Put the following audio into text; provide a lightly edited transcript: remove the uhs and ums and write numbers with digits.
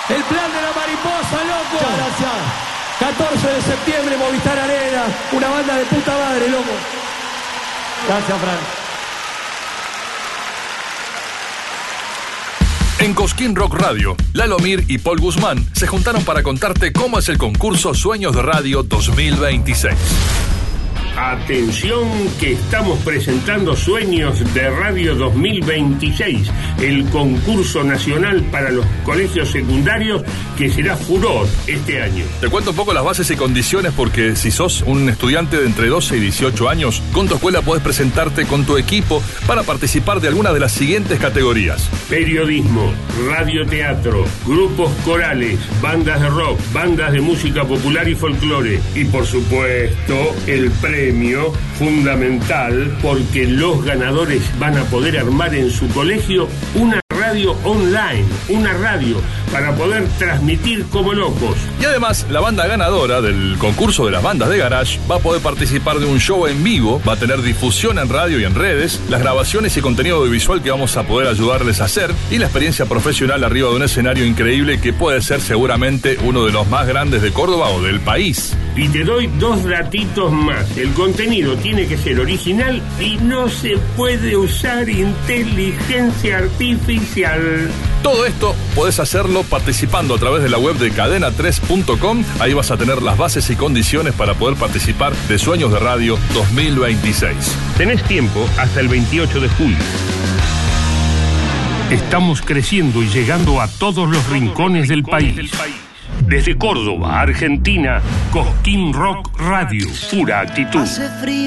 El plan de la mariposa, loco. Muchas gracias. 14 de septiembre, Movistar Arena. Una banda de puta madre, loco. Gracias, Fran. En Cosquín Rock Radio, Lalo Mir y Paul Guzmán se juntaron para contarte cómo es el concurso Sueños de Radio 2026. Atención, que estamos presentando Sueños de Radio 2026, el concurso nacional para los colegios secundarios que será furor este año. Te cuento un poco las bases y condiciones porque si sos un estudiante de entre 12 y 18 años, con tu escuela podés presentarte con tu equipo para participar de alguna de las siguientes categorías: periodismo, radioteatro, grupos corales, bandas de rock, bandas de música popular y folclore y por supuesto el premio fundamental, porque los ganadores van a poder armar en su colegio una radio online, una radio para poder transmitir como locos. Y además, la banda ganadora del concurso de las bandas de garage va a poder participar de un show en vivo, va a tener difusión en radio y en redes, las grabaciones y contenido audiovisual que vamos a poder ayudarles a hacer y la experiencia profesional arriba de un escenario increíble que puede ser seguramente uno de los más grandes de Córdoba o del país. Y te doy 2 datitos más. El contenido tiene que ser original y no se puede usar inteligencia artificial. Todo esto podés hacerlo participando a través de la web de cadena3.com. Ahí vas a tener las bases y condiciones para poder participar de Sueños de Radio 2026. Tenés tiempo hasta el 28 de julio. Estamos creciendo y llegando a todos los rincones del país. Desde Córdoba, Argentina, Cosquín Rock Radio, pura actitud.